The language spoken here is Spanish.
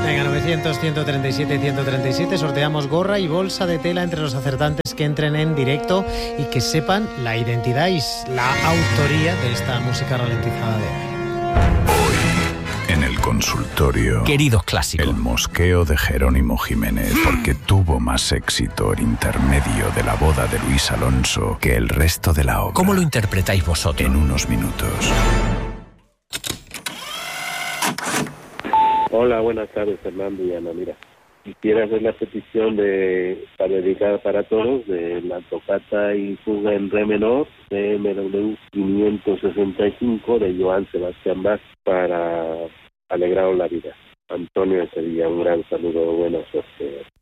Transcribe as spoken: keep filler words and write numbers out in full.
Venga, novecientos, ciento treinta y siete, ciento treinta y siete, sorteamos gorra y bolsa de tela entre los acertantes que entren en directo y que sepan la identidad y la autoría de esta música ralentizada de hoy. En el consultorio, queridos clásicos, el mosqueo de Jerónimo Jiménez, porque tuvo más éxito el intermedio de la boda de Luis Alonso que el resto de la obra. ¿Cómo lo interpretáis vosotros? En unos minutos. Hola, buenas tardes, Fernando y Ana. Mira, quisiera hacer la petición de para dedicar para todos de la tocata y fuga en re menor de M W quinientos sesenta y cinco de Johann Sebastian Bach para alegrar la vida. Antonio, sería un gran saludo, buena suerte.